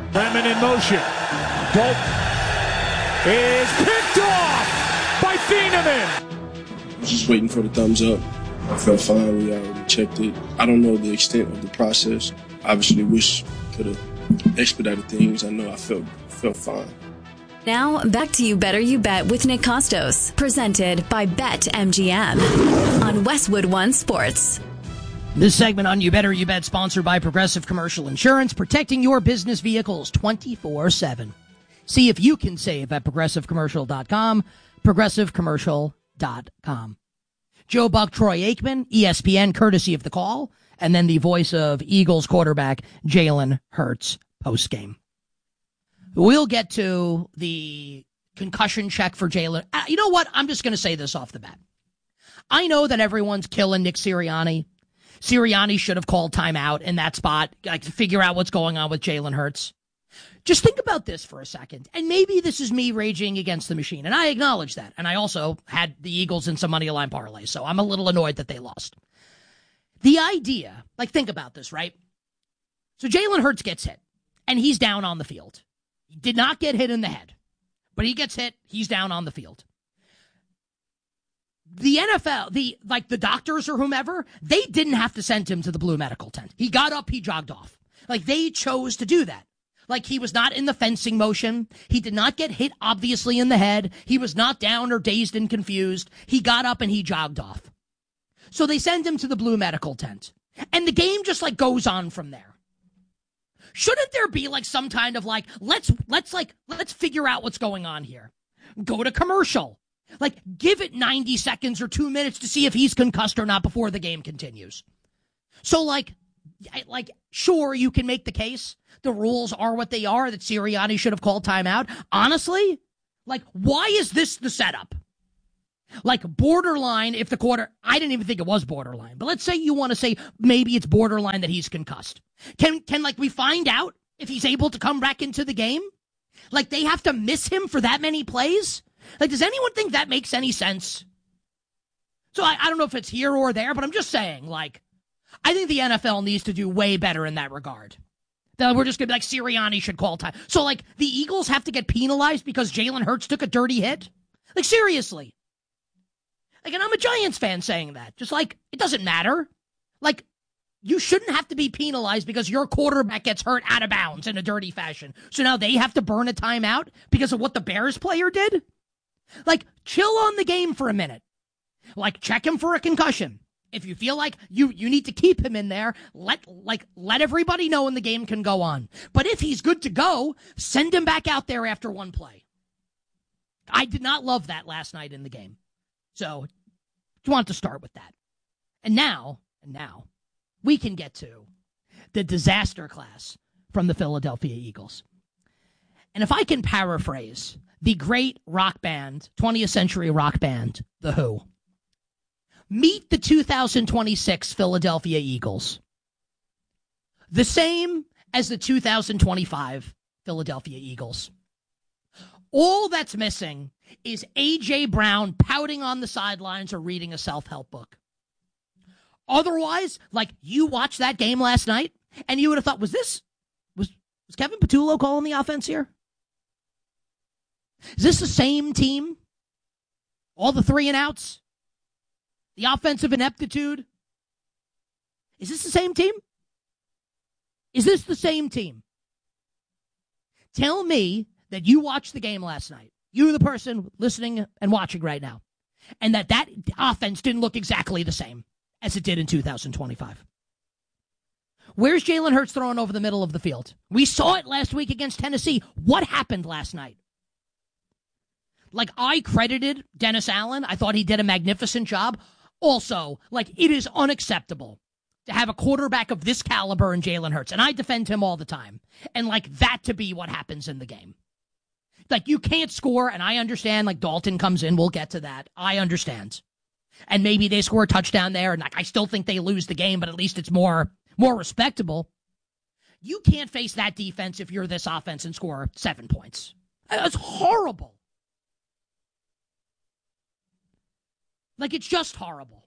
Lemon in motion. Dalton is picked off by Thieneman. Just waiting for the thumbs up. I felt fine. We already checked it. I don't know the extent of the process. Obviously, wish could have expedited things. I know I felt fine. Now, back to You Better You Bet with Nick Costos, presented by BetMGM on Westwood One Sports. This segment on You Better You Bet, sponsored by Progressive Commercial Insurance, protecting your business vehicles 24/7. See if you can save at ProgressiveCommercial.com, ProgressiveCommercial.com. Joe Buck, Troy Aikman, ESPN, courtesy of The Call, and then the voice of Eagles quarterback Jalen Hurts postgame. We'll get to the concussion check for Jalen. You know what? I'm just going to say this off the bat. I know that everyone's killing Nick Sirianni. Sirianni should have called timeout in that spot, like, to figure out what's going on with Jalen Hurts. Just think about this for a second. And maybe this is me raging against the machine, and I acknowledge that. And I also had the Eagles in some money line parlays, so I'm a little annoyed that they lost. The idea, like, think about this, right? So Jalen Hurts gets hit, and he's down on the field. He did not get hit in the head, but he gets hit, he's down on the field. The NFL, the doctors or whomever, they didn't have to send him to the blue medical tent. He got up, he jogged off. Like, they chose to do that. Like, he was not in the fencing motion. He did not get hit, obviously, in the head. He was not down or dazed and confused. He got up and he jogged off. So they send him to the blue medical tent. And the game just, like, goes on from there. Shouldn't there be, like, some kind of, like, let's figure out what's going on here. Go to commercial. Like, give it 90 seconds or 2 minutes to see if he's concussed or not before the game continues. So, like, sure, you can make the case. The rules are what they are, that Sirianni should have called timeout. Honestly, like, why is this the setup? Like, borderline, if the quarter, I didn't even think it was borderline, but let's say you want to say maybe it's borderline that he's concussed. Can like, we find out if he's able to come back into the game? Like, they have to miss him for that many plays? Like, does anyone think that makes any sense? So I don't know if it's here or there, but I'm just saying, like, I think the NFL needs to do way better in that regard. That we're just going to be like, Sirianni should call time. So, like, the Eagles have to get penalized because Jalen Hurts took a dirty hit? Like, seriously. Like, and I'm a Giants fan saying that. Just like, it doesn't matter. Like, you shouldn't have to be penalized because your quarterback gets hurt out of bounds in a dirty fashion. So now they have to burn a timeout because of what the Bears player did? Like, chill on the game for a minute. Like, check him for a concussion. If you feel like you need to keep him in there, let everybody know and the game can go on. But if he's good to go, send him back out there after one play. I did not love that last night in the game. So, just want to start with that. And now, we can get to the disaster class from the Philadelphia Eagles. And if I can paraphrase the great rock band, 20th century rock band, The Who, meet the 2026 Philadelphia Eagles. The same as the 2025 Philadelphia Eagles. All that's missing is A.J. Brown pouting on the sidelines or reading a self-help book. Otherwise, like, you watched that game last night, and you would have thought, was Kevin Patullo calling the offense here? Is this the same team? All the 3-and-outs? The offensive ineptitude? Is this the same team? Is this the same team? Tell me that you watched the game last night. You, the person listening and watching right now. And that offense didn't look exactly the same as it did in 2025. Where's Jalen Hurts throwing over the middle of the field? We saw it last week against Tennessee. What happened last night? Like, I credited Dennis Allen. I thought he did a magnificent job. Also, like, it is unacceptable to have a quarterback of this caliber in Jalen Hurts. And I defend him all the time. And, like, that to be what happens in the game. Like, you can't score, and I understand, like, Dalton comes in. We'll get to that. I understand. And maybe they score a touchdown there, and, like, I still think they lose the game, but at least it's more respectable. You can't face that defense if you're this offense and score 7 points. That's horrible. Like, it's just horrible.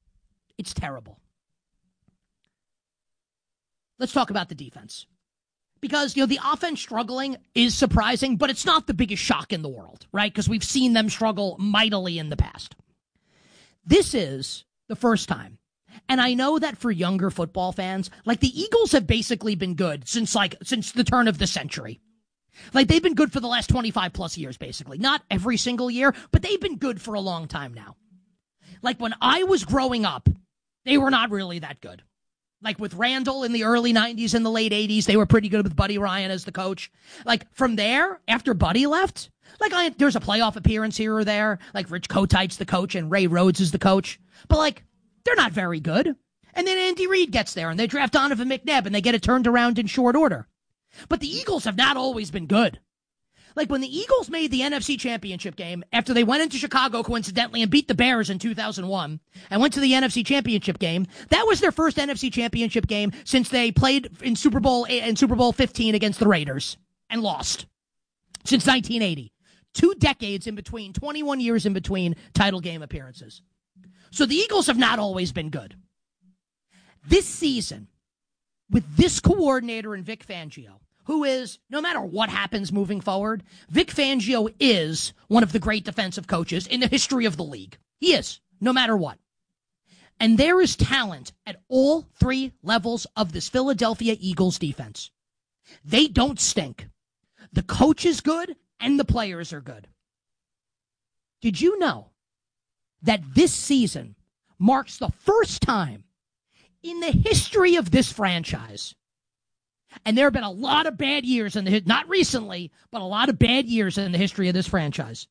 It's terrible. Let's talk about the defense. because, the offense struggling is surprising, but it's not the biggest shock in the world, right? Because we've seen them struggle mightily in the past. This is the first time. And I know that for younger football fans, like the Eagles have basically been good since the turn of the century. Like they've been good for the last 25 plus years, basically. Not every single year, but they've been good for a long time now. Like when I was growing up, they were not really that good. Like with Randall in the early 90s and the late 80s, they were pretty good with Buddy Ryan as the coach. Like from there, after Buddy left, there's a playoff appearance here or there. Like Rich Kotite's the coach and Ray Rhodes is the coach. But like, they're not very good. And then Andy Reid gets there and they draft Donovan McNabb and they get it turned around in short order. But the Eagles have not always been good. Like when the Eagles made the NFC Championship game after they went into Chicago coincidentally and beat the Bears in 2001 and went to the NFC Championship game, that was their first NFC Championship game since they played in Super Bowl 15 against the Raiders and lost since 1980. 2 decades in between, 21 years in between title game appearances. So the Eagles have not always been good. This season, with this coordinator and Vic Fangio, who is, no matter what happens moving forward, Vic Fangio is one of the great defensive coaches in the history of the league. He is, no matter what. And there is talent at all 3 levels of this Philadelphia Eagles defense. They don't stink. The coach is good and the players are good. Did you know that this season marks the first time in the history of this franchise, and there have been a lot of bad years not recently, but a lot of bad years in the history of this franchise,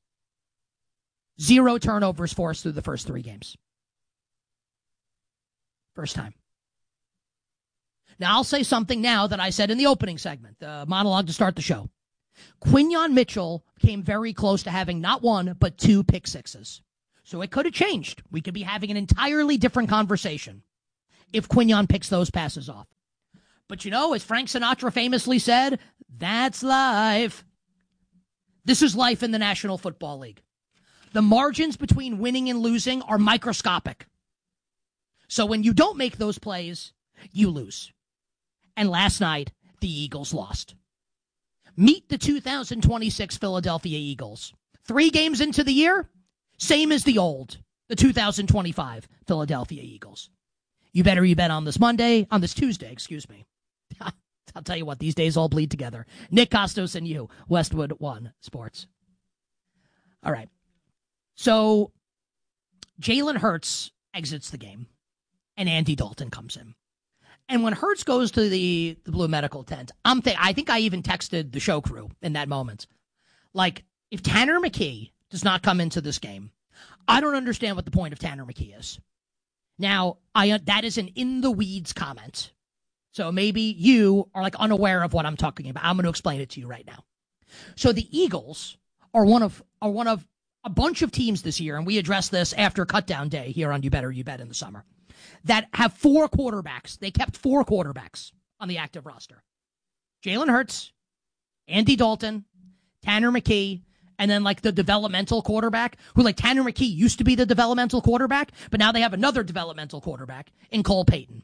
0 turnovers forced through the first 3 games. First time. Now, I'll say something now that I said in the opening segment, the monologue to start the show. Quinyon Mitchell came very close to having not 1, but 2 pick sixes. So it could have changed. We could be having an entirely different conversation if Quinyon picks those passes off. But as Frank Sinatra famously said, that's life. This is life in the National Football League. The margins between winning and losing are microscopic. So when you don't make those plays, you lose. And last night, the Eagles lost. Meet the 2026 Philadelphia Eagles. 3 games into the year, same as the 2025 Philadelphia Eagles. You bet on this Tuesday, excuse me. I'll tell you what, these days all bleed together. Nick Kostos and you, Westwood One Sports. All right. So Jalen Hurts exits the game, and Andy Dalton comes in. And when Hurts goes to the Blue Medical tent, I think I even texted the show crew in that moment. Like, if Tanner McKee does not come into this game, I don't understand what the point of Tanner McKee is. Now, that is an in-the-weeds comment. So maybe you are unaware of what I'm talking about. I'm going to explain it to you right now. So the Eagles are one of a bunch of teams this year, and we addressed this after Cutdown Day here on You Better You Bet in the summer, that have 4 quarterbacks. They kept 4 quarterbacks on the active roster. Jalen Hurts, Andy Dalton, Tanner McKee, and then the developmental quarterback, who Tanner McKee used to be the developmental quarterback, but now they have another developmental quarterback in Cole Payton.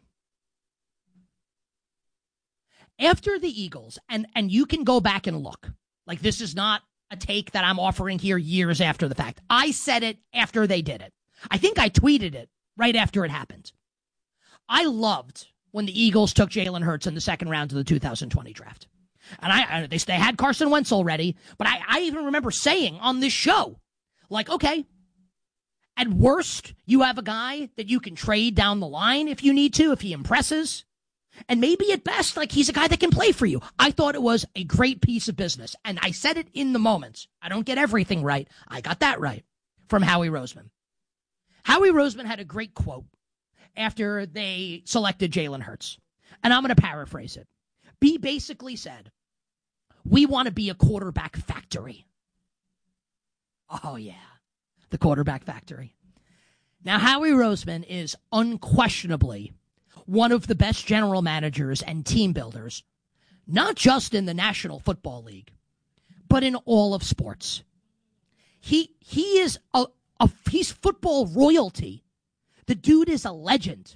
After the Eagles, and you can go back and look, this is not a take that I'm offering here years after the fact. I said it after they did it. I think I tweeted it right after it happened. I loved when the Eagles took Jalen Hurts in the second round of the 2020 draft. And they had Carson Wentz already, but I even remember saying on this show, okay, at worst, you have a guy that you can trade down the line if you need to, if he impresses. And maybe at best, he's a guy that can play for you. I thought it was a great piece of business. And I said it in the moment. I don't get everything right. I got that right from Howie Roseman. Howie Roseman had a great quote after they selected Jalen Hurts. And I'm going to paraphrase it. B basically said, we want to be a quarterback factory. Oh, yeah. The quarterback factory. Now, Howie Roseman is unquestionably one of the best general managers and team builders, not just in the National Football League, but in all of sports. He is he's football royalty. The dude is a legend.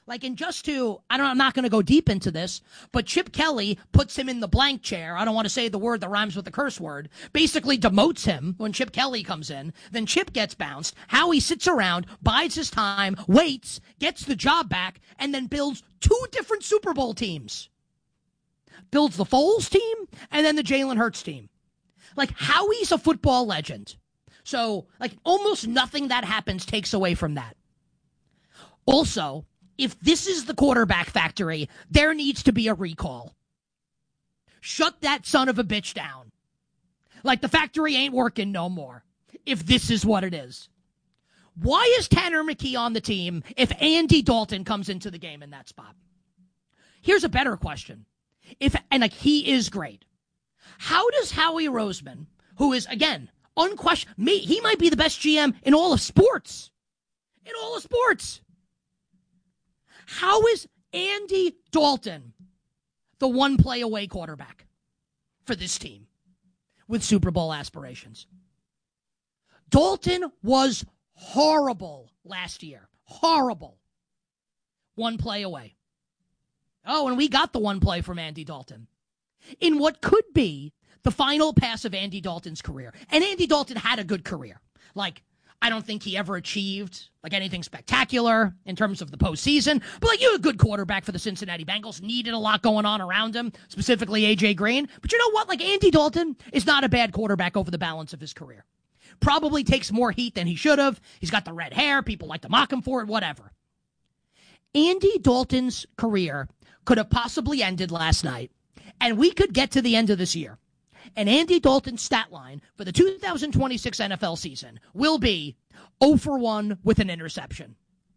Like, and I'm not going to go deep into this, but Chip Kelly puts him in the blank chair. I don't want to say the word that rhymes with the curse word. Basically demotes him when Chip Kelly comes in. Then Chip gets bounced. Howie sits around, bides his time, waits, gets the job back, and then builds 2 different Super Bowl teams. Builds the Foles team and then the Jalen Hurts team. Like, Howie's a football legend. So, like, almost nothing that happens takes away from that. Also, if this is the quarterback factory, there needs to be a recall. Shut that son of a bitch down. Like, the factory ain't working no more, if this is what it is. Why is Tanner McKee on the team if Andy Dalton comes into the game in that spot? Here's a better question. He is great. How does Howie Roseman, who is, again, unquestioned, he might be the best GM in all of sports. In all of sports. How is Andy Dalton the one play away quarterback for this team with Super Bowl aspirations? Dalton was horrible last year. Horrible. One play away. Oh, and we got the one play from Andy Dalton in what could be the final pass of Andy Dalton's career. And Andy Dalton had a good career. Like, I don't think he ever achieved like anything spectacular in terms of the postseason, but like, you a good quarterback for the Cincinnati Bengals, needed a lot going on around him, specifically AJ Green. But you know what? Like, Andy Dalton is not a bad quarterback over the balance of his career. Probably takes more heat than he should have. He's got the red hair. People like to mock him for it, whatever. Andy Dalton's career could have possibly ended last night, and we could get to the end of this year. And Andy Dalton's stat line for the 2026 NFL season will be 0 for 1 with an interception.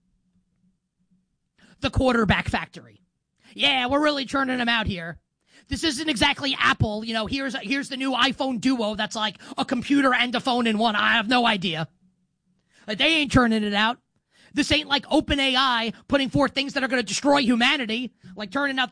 The quarterback factory. Yeah, we're really churning him out here. This isn't exactly Apple. You know, here's the new iPhone Duo that's like a computer and a phone in one. I have no idea. Like, they ain't churning it out. This ain't like OpenAI putting forth things that are going to destroy humanity, like turning out